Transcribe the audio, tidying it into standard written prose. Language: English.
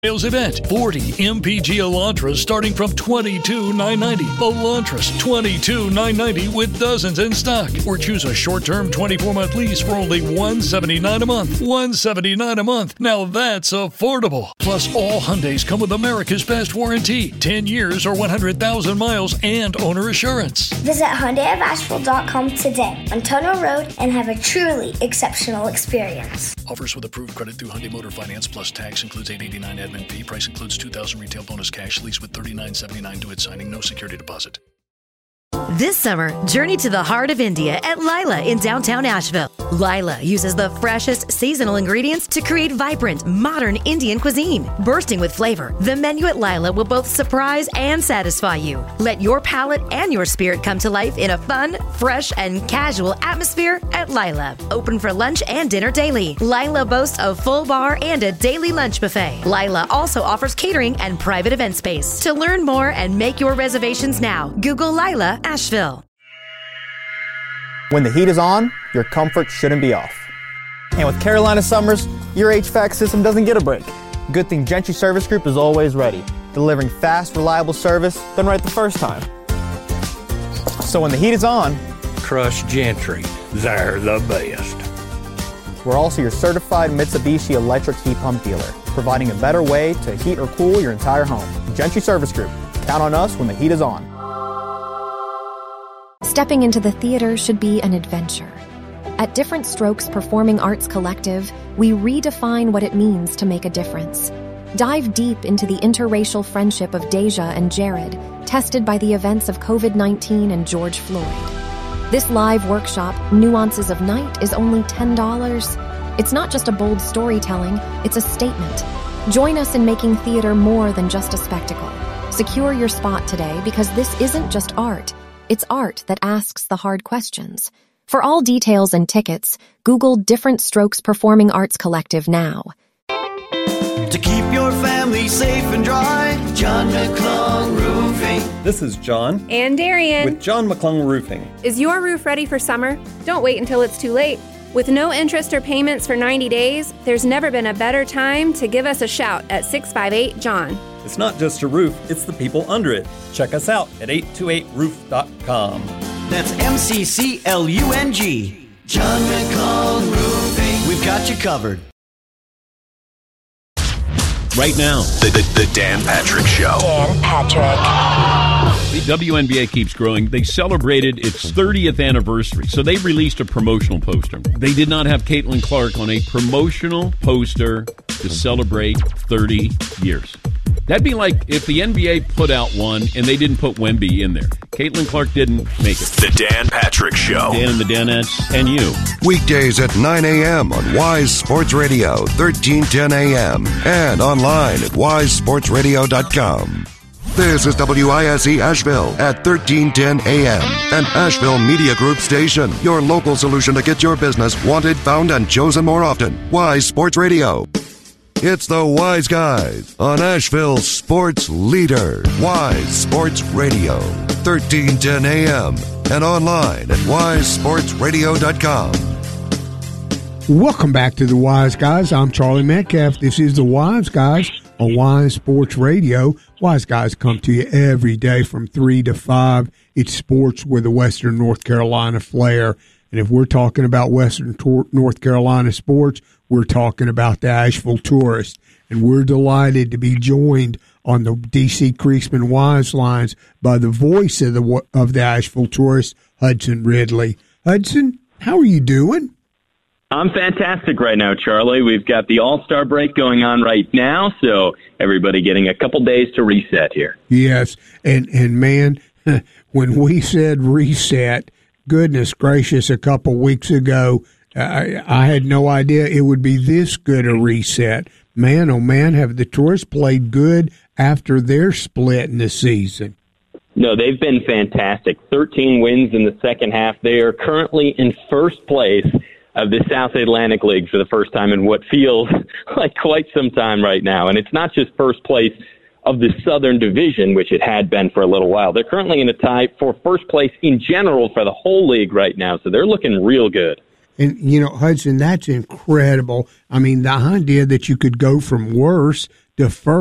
Sales event. 40 MPG Elantras starting from $22,990. Elantras $22,990 with dozens in stock. Or choose a short-term 24-month lease for only $179 a month. $179 a month. Now that's affordable. Plus, all Hyundais come with America's best warranty. 10 years or 100,000 miles and owner assurance. Visit HyundaiofAsheville.com today on Tunnel Road and have a truly exceptional experience. Offers with approved credit through Hyundai Motor Finance plus tax includes $889 admin fee. Price includes $2,000 retail bonus cash. Lease with $39.79 due at signing. No security deposit. This summer, journey to the heart of India at Lila in downtown Asheville. Lila uses the freshest seasonal ingredients to create vibrant, modern Indian cuisine. Bursting with flavor, the menu at Lila will both surprise and satisfy you. Let your palate and your spirit come to life in a fun, fresh, and casual atmosphere at Lila. Open for lunch and dinner daily. Lila boasts a full bar and a daily lunch buffet. Lila also offers catering and private event space. To learn more and make your reservations now, Google Lila Asheville. When the heat is on, your comfort shouldn't be off. And with Carolina summers, your HVAC system doesn't get a break. Good thing Gentry Service Group is always ready, delivering fast, reliable service done right the first time. So when the heat is on, trust Gentry. They're the best. We're also your certified Mitsubishi electric heat pump dealer, providing a better way to heat or cool your entire home. Gentry Service Group. Count on us when the heat is on. Stepping into the theater should be an adventure. At Different Strokes Performing Arts Collective, we redefine what it means to make a difference. Dive deep into the interracial friendship of Deja and Jared, tested by the events of COVID-19 and George Floyd. This live workshop, Nuances of Night, is only $10. It's not just a bold storytelling, it's a statement. Join us in making theater more than just a spectacle. Secure your spot today because this isn't just art. It's art that asks the hard questions. For all details and tickets, Google Different Strokes Performing Arts Collective now. To keep your family safe and dry, John McClung Roofing. This is John. And Darian. With John McClung Roofing. Is your roof ready for summer? Don't wait until it's too late. With no interest or payments for 90 days, there's never been a better time to give us a shout at 658-JOHN. It's not just a roof, it's the people under it. Check us out at 828roof.com. That's MCCLUNG. John McClung Roofing. We've got you covered. Right now, the Dan Patrick Show. Dan Patrick. The WNBA keeps growing. They celebrated its 30th anniversary, so they released a promotional poster. They did not have Caitlin Clark on a promotional poster to celebrate 30 years. That'd be like if the NBA put out one and they didn't put Wemby in there. Caitlin Clark didn't make it. The Dan Patrick Show. Dan and the Danettes and you. Weekdays at 9 a.m. on Wise Sports Radio, 1310 a.m. and online at wisesportsradio.com. This is WISE Asheville at 1310 a.m. an Asheville Media Group station. Your local solution to get your business wanted, found, and chosen more often. Wise Sports Radio. It's the Wise Guys on Asheville's sports leader. Wise Sports Radio, 1310 a.m. and online at wisesportsradio.com. Welcome back to the Wise Guys. I'm Charlie Metcalf. This is the Wise Guys on Wise Sports Radio. Wise Guys come to you every day from 3 to 5. It's sports with a Western North Carolina flair. And if we're talking about Western North Carolina sports, we're talking about the Asheville Tourist. And we're delighted to be joined on the D.C. Creeksman Wise lines by the voice of the Asheville Tourist, Hudson Ridley. Hudson, how are you doing? I'm fantastic right now, Charlie. We've got the All-Star break going on right now, so everybody getting a couple days to reset here. Yes, and man, when we said reset, goodness gracious, a couple weeks ago, I had no idea it would be this good a reset. Man, oh man, have the Tourists played good after their split in the season? No, they've been fantastic. 13 wins in the second half. They are currently in first place of the South Atlantic League for the first time in what feels like quite some time right now. And it's not just first place of the Southern Division, which it had been for a little while. They're currently in a tie for first place in general for the whole league right now, so they're looking real good. And, you know, Hudson, that's incredible. I mean, the idea that you could go from worse defer